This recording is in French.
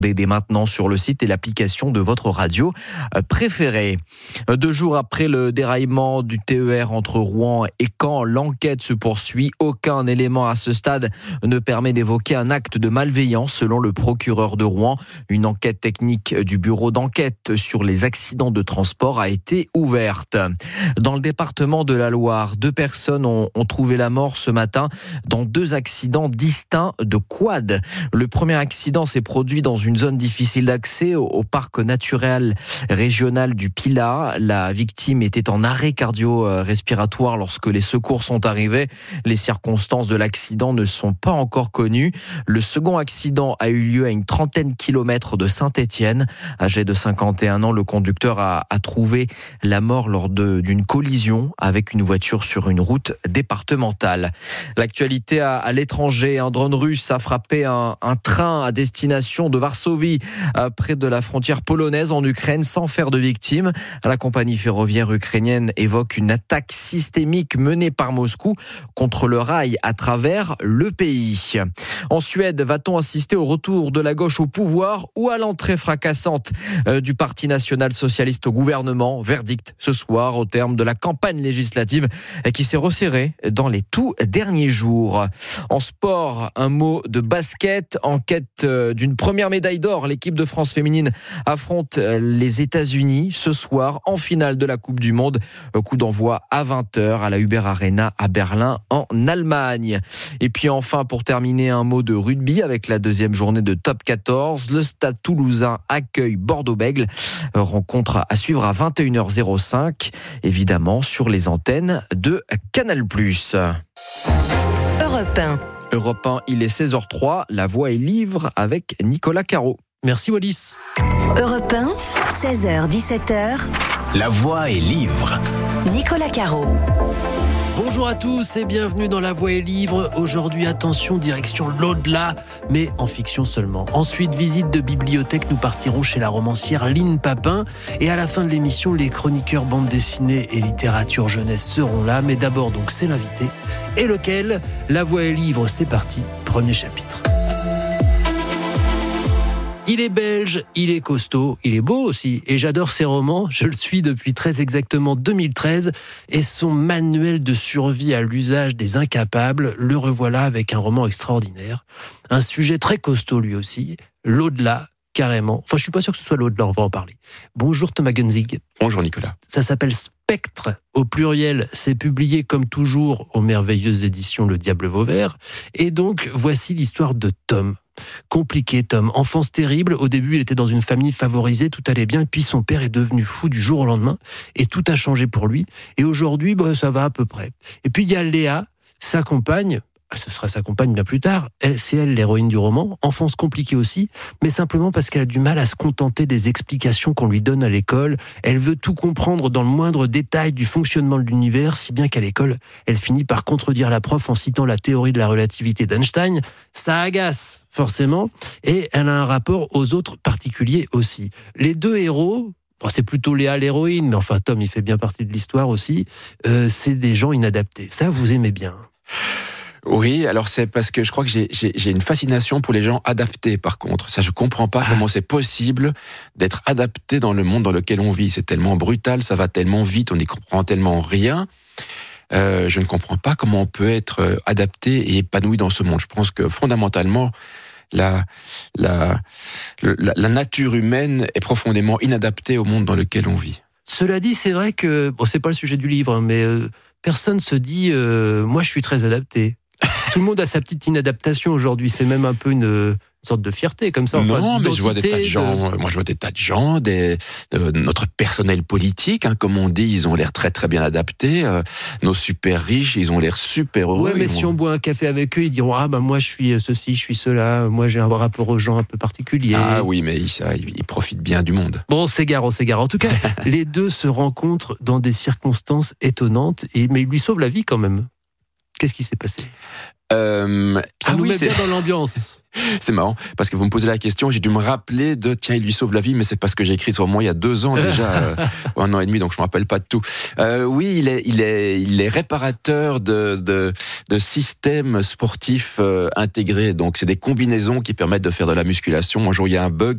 dès maintenant sur le site et l'application de votre radio préférée. 2 jours après le déraillement du TER entre Rouen et Caen, l'enquête se poursuit. Aucun élément à ce stade ne permet d'évoquer un acte de malveillance selon le procureur de Rouen. Une enquête technique du bureau d'enquête sur les accidents de transport a été ouverte. Dans le département de la Loire, 2 personnes ont trouvé la mort ce matin dans 2 accidents distincts de quad. Le premier accident s'est produit dans une zone difficile d'accès au parc naturel régional du Pilat. La victime était en arrêt cardio-respiratoire lorsque les secours sont arrivés. Les circonstances de l'accident ne sont pas encore connues. Le second accident a eu lieu à une 30aine kilomètres de Saint-Étienne. Âgé de 51 ans, le conducteur a trouvé la mort lors d'une collision avec une voiture sur une route départementale. L'actualité à l'étranger, un drone russe a frappé un train à destination de Varsovie, près de la frontière polonaise en Ukraine, sans faire de victimes. La compagnie ferroviaire ukrainienne évoque une attaque systémique menée par Moscou contre le rail à travers le pays. En Suède, va-t-on assister au retour de la gauche au pouvoir ou à l'entrée fracassante du Parti national-socialiste au gouvernement? Verdict ce soir au terme de la campagne législative qui s'est resserrée dans les tout derniers jours. En sport, un mot de basket. En quête d'une première médaille d'or, l'équipe de France féminine affronte les États-Unis ce soir en finale de la Coupe du Monde. Coup d'envoi à 20h à la Uber Arena à Berlin en Allemagne. Et puis enfin, pour terminer, un mot de rugby avec la 2e journée de Top 14. Le Stade Toulousain accueille Bordeaux-Bègles. Rencontre à suivre à 21h05, évidemment sur les antennes de Canal+. Europe 1, il est 16h03, La Voix est livre avec Nicolas Caro. Merci Wallis. Europe 1, 16h-17h. La Voix est livre. Nicolas Caro. Bonjour à tous et bienvenue dans La Voix est livre. Aujourd'hui, attention, direction l'au-delà, mais en fiction seulement. Ensuite, visite de bibliothèque, nous partirons chez la romancière Lynne Papin. Et à la fin de l'émission, les chroniqueurs bande dessinée et littérature jeunesse seront là. Mais d'abord, donc, c'est l'invité. Et lequel? La Voix est livre, c'est parti. Premier chapitre. Il est belge, il est costaud, il est beau aussi. Et j'adore ses romans, je le suis depuis très exactement 2013. Et son manuel de survie à l'usage des incapables, le revoilà avec un roman extraordinaire. Un sujet très costaud lui aussi, l'au-delà, carrément. Enfin, je suis pas sûr que ce soit l'au-delà, on va en parler. Bonjour Thomas Gunzig. Bonjour Nicolas. Ça s'appelle Spectre, au pluriel. C'est publié comme toujours aux merveilleuses éditions Le Diable Vauvert. Et donc, voici l'histoire de Tom. Compliqué, Tom. Enfance terrible. Au début, il était dans une famille favorisée, tout allait bien. Puis son père est devenu fou du jour au lendemain. Et tout a changé pour lui. Et aujourd'hui, ça va à peu près. Et puis, il y a Léa, sa compagne. Ce sera sa compagne bien plus tard. C'est elle l'héroïne du roman. Enfance compliquée aussi, mais simplement parce qu'elle a du mal à se contenter des explications qu'on lui donne à l'école. Elle veut tout comprendre dans le moindre détail du fonctionnement de l'univers, si bien qu'à l'école, elle finit par contredire la prof en citant la théorie de la relativité d'Einstein. Ça agace, forcément, et elle a un rapport aux autres particuliers aussi. Les 2 héros... c'est plutôt Léa l'héroïne, mais enfin Tom, il fait bien partie de l'histoire aussi. C'est des gens inadaptés. Ça, vous aimez bien. Oui, alors c'est parce que je crois que j'ai une fascination pour les gens adaptés, par contre. Ça, je comprends pas comment c'est possible d'être adapté dans le monde dans lequel on vit. C'est tellement brutal, ça va tellement vite, on n'y comprend tellement rien. Je ne comprends pas comment on peut être adapté et épanoui dans ce monde. Je pense que fondamentalement, la nature humaine est profondément inadaptée au monde dans lequel on vit. Cela dit, c'est vrai que, c'est pas le sujet du livre, mais personne se dit moi je suis très adapté. Tout le monde a sa petite inadaptation aujourd'hui, c'est même un peu une sorte de fierté comme ça. Non, mais je vois des tas de gens. Moi, je vois des tas de gens, notre personnel politique, comme on dit, ils ont l'air très très bien adaptés. Nos super riches, ils ont l'air super heureux. Ouais, mais si on boit un café avec eux, ils diront moi je suis ceci, je suis cela. Moi j'ai un rapport aux gens un peu particulier. Ah oui, mais ils profitent bien du monde. Bon, on s'égare. En tout cas, les 2 se rencontrent dans des circonstances étonnantes, mais ils lui sauvent la vie quand même. Qu'est-ce qui s'est passé? Ça nous met bien dans l'ambiance. C'est marrant, parce que vous me posez la question, j'ai dû me rappeler tiens, il lui sauve la vie, mais c'est parce que j'ai écrit ce roman il y a 2 ans déjà, 1 an et demi, donc je me rappelle pas de tout. Oui, il est réparateur de systèmes sportifs intégrés, donc c'est des combinaisons qui permettent de faire de la musculation. Un jour, il y a un bug